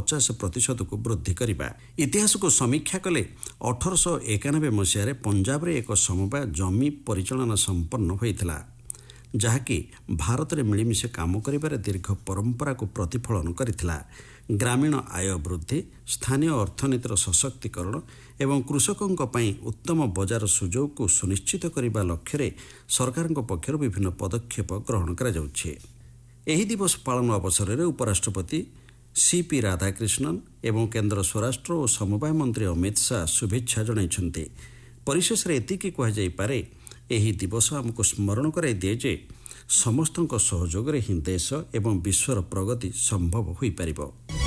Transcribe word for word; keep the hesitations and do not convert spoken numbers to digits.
ପଚାଶ ପ୍ରତିଶତକୁ ବୃଦ୍ଧି କରିବା। ଇତିହାସକୁ ସମୀକ୍ଷା କଲେ ଅଠରଶହ ଏକାନବେ ମସିହାରେ ପଞ୍ଜାବରେ ଏକ ସମବାୟ ଜମି ପରିଚାଳନା ସମ୍ପନ୍ନ ହୋଇଥିଲା, ଯାହାକି ଭାରତରେ ମିଳିମିଶି କାମ କରିବାରେ ଦୀର୍ଘ ପରମ୍ପରାକୁ ପ୍ରତିଫଳନ କରିଥିଲା। ଗ୍ରାମୀଣ ଆୟ ବୃଦ୍ଧି, ସ୍ଥାନୀୟ ଅର୍ଥନୀତିର ସଶକ୍ତିକରଣ ଏବଂ କୃଷକଙ୍କ ପାଇଁ ଉତ୍ତମ ବଜାର ସୁଯୋଗକୁ ସୁନିଶ୍ଚିତ କରିବା ଲକ୍ଷ୍ୟରେ ସରକାରଙ୍କ ପକ୍ଷରୁ ବିଭିନ୍ନ ପଦକ୍ଷେପ ଗ୍ରହଣ କରାଯାଉଛି। ଏହି ଦିବସ ପାଳନ ଅବସରରେ ଉପରାଷ୍ଟ୍ରପତି ସି ପି ରାଧାକ୍ରିଷ୍ଣନ ଏବଂ କେନ୍ଦ୍ର ସ୍ୱରାଷ୍ଟ୍ର ଓ ସମବାୟ ମନ୍ତ୍ରୀ ଅମିତ ଶାହ ଶୁଭେଚ୍ଛା ଜଣାଇଛନ୍ତି। ପରିଶେଷରେ ଏତିକି କୁହାଯାଇପାରେ, ଏହି ଦିବସ ଆମକୁ ସ୍ମରଣ କରାଇ ଦିଏ ଯେ ସମସ୍ତଙ୍କ ସହଯୋଗରେ ହିଁ ଦେଶ ଏବଂ ବିଶ୍ୱର ପ୍ରଗତି ସମ୍ଭବ ହୋଇପାରିବ।